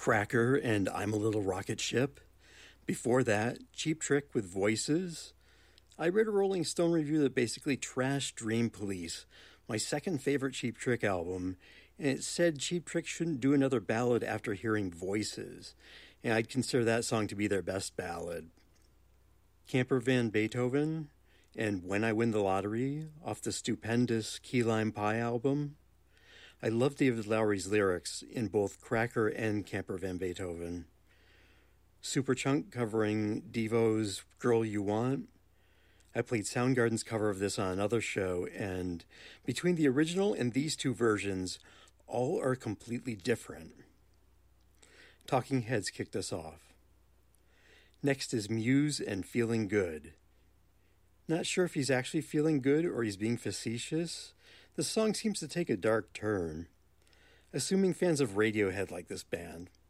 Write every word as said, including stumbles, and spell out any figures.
Cracker and I'm a Little Rocket Ship. Before that, Cheap Trick with Voices. I read a Rolling Stone review that basically trashed Dream Police, my second favorite Cheap Trick album, and it said Cheap Trick shouldn't do another ballad after hearing Voices, and I'd consider that song to be their best ballad. Camper Van Beethoven and When I Win the Lottery off the stupendous Key Lime Pie album. I love David Lowery's lyrics in both Cracker and Camper Van Beethoven. Superchunk covering Devo's Girl You Want. I played Soundgarden's cover of this on another show, and between the original and these two versions, all are completely different. Talking Heads kicked us off. Next is Muse and Feeling Good. Not sure if he's actually feeling good or he's being facetious. The song seems to take a dark turn. Assuming fans of Radiohead like this band.